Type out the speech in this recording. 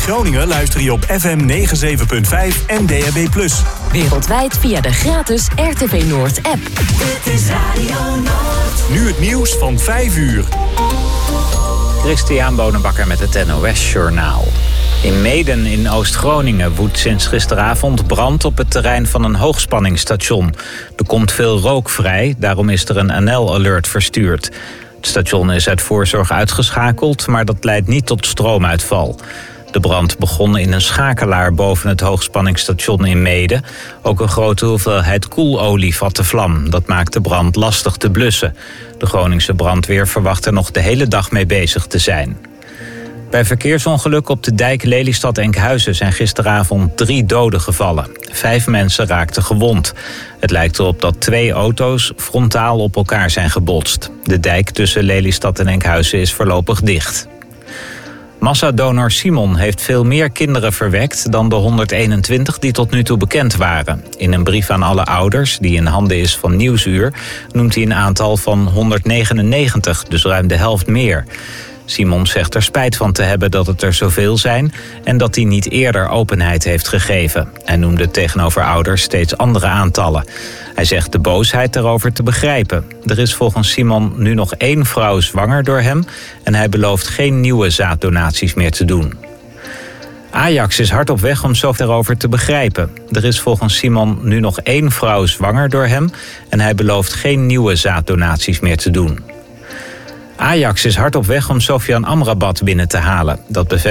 Groningen luister je op FM 97.5 en DAB+. Wereldwijd via de gratis RTV Noord app. Dit is Radio Noord. Nu het nieuws van 5 uur. Christian Bonenbakker met het NOS Journaal. In Meeden in Oost-Groningen woedt sinds gisteravond brand op het terrein van een hoogspanningsstation. Er komt veel rook vrij, daarom is er een NL-alert verstuurd. Het station is uit voorzorg uitgeschakeld, maar dat leidt niet tot stroomuitval. De brand begon in een schakelaar boven het hoogspanningsstation in Meeden. Ook een grote hoeveelheid koelolie vatte vlam. Dat maakt de brand lastig te blussen. De Groningse brandweer verwacht er nog de hele dag mee bezig te zijn. Bij verkeersongeluk op de dijk Lelystad-Enkhuizen zijn gisteravond 3 doden gevallen. 5 mensen raakten gewond. Het lijkt erop dat 2 auto's frontaal op elkaar zijn gebotst. De dijk tussen Lelystad en Enkhuizen is voorlopig dicht. Massadonor Simon heeft veel meer kinderen verwekt dan de 121 die tot nu toe bekend waren. In een brief aan alle ouders, die in handen is van Nieuwsuur, noemt hij een aantal van 199, dus ruim de helft meer. Simon zegt er spijt van te hebben dat het er zoveel zijn en dat hij niet eerder openheid heeft gegeven. Hij noemde tegenover ouders steeds andere aantallen. Hij zegt de boosheid daarover te begrijpen. Er is volgens Simon nu nog 1 vrouw zwanger door hem en hij belooft geen nieuwe zaaddonaties meer te doen. Ajax is hard op weg om zo daarover te begrijpen. Er is volgens Simon nu nog 1 vrouw zwanger door hem en hij belooft geen nieuwe zaaddonaties meer te doen. Ajax is hard op weg om Sofian Amrabat binnen te halen. Dat